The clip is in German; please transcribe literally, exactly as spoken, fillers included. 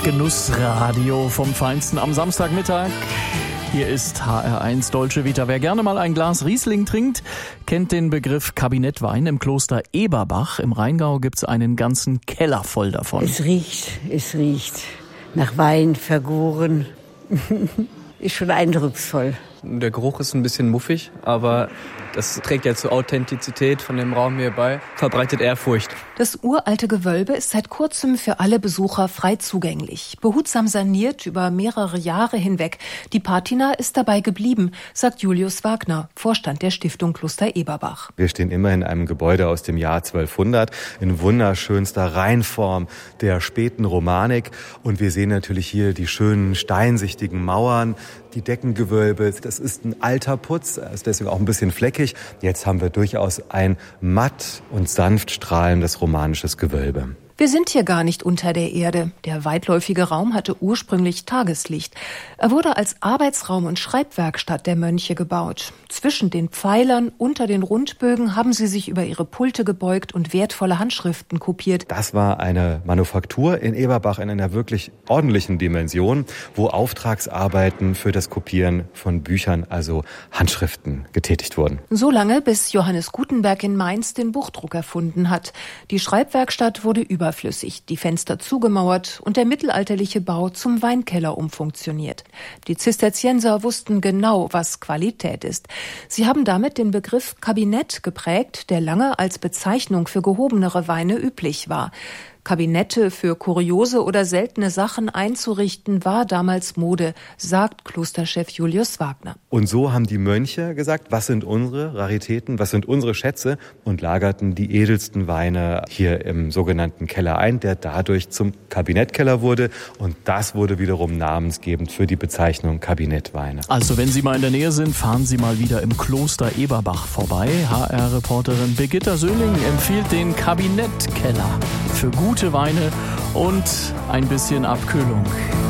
Genussradio vom Feinsten am Samstagmittag. Hier ist H R eins Dolce Vita. Wer gerne mal ein Glas Riesling trinkt, kennt den Begriff Kabinettwein. Im Kloster Eberbach im Rheingau gibt's einen ganzen Keller voll davon. Es riecht, es riecht nach Wein, vergoren. Ist schon eindrucksvoll. Der Geruch ist ein bisschen muffig, aber das trägt ja zur Authentizität von dem Raum hier bei, verbreitet Ehrfurcht. Das uralte Gewölbe ist seit kurzem für alle Besucher frei zugänglich. Behutsam saniert über mehrere Jahre hinweg. Die Patina ist dabei geblieben, sagt Julius Wagner, Vorstand der Stiftung Kloster Eberbach. Wir stehen immer in einem Gebäude aus dem Jahr zwölfhundert, in wunderschönster Reinform der späten Romanik. Und wir sehen natürlich hier die schönen steinsichtigen Mauern, die Deckengewölbe. Das ist ein alter Putz, ist deswegen auch ein bisschen fleckig. Jetzt haben wir durchaus ein matt und sanft strahlendes romanisches Gewölbe. Wir sind hier gar nicht unter der Erde. Der weitläufige Raum hatte ursprünglich Tageslicht. Er wurde als Arbeitsraum und Schreibwerkstatt der Mönche gebaut. Zwischen den Pfeilern, unter den Rundbögen haben sie sich über ihre Pulte gebeugt und wertvolle Handschriften kopiert. Das war eine Manufaktur in Eberbach in einer wirklich ordentlichen Dimension, wo Auftragsarbeiten für das Kopieren von Büchern, also Handschriften, getätigt wurden. So lange, bis Johannes Gutenberg in Mainz den Buchdruck erfunden hat. Die Schreibwerkstatt wurde über überflüssig, die Fenster zugemauert und der mittelalterliche Bau zum Weinkeller umfunktioniert. Die Zisterzienser wussten genau, was Qualität ist. Sie haben damit den Begriff Kabinett geprägt, der lange als Bezeichnung für gehobenere Weine üblich war. Kabinette für kuriose oder seltene Sachen einzurichten, war damals Mode, sagt Klosterchef Julius Wagner. Und so haben die Mönche gesagt, was sind unsere Raritäten, was sind unsere Schätze, und lagerten die edelsten Weine hier im sogenannten Keller ein, der dadurch zum Kabinettkeller wurde. Und das wurde wiederum namensgebend für die Bezeichnung Kabinettweine. Also wenn Sie mal in der Nähe sind, fahren Sie mal wieder im Kloster Eberbach vorbei. H R-Reporterin Birgitta Söhling empfiehlt den Kabinettkeller für gute Weine und ein bisschen Abkühlung.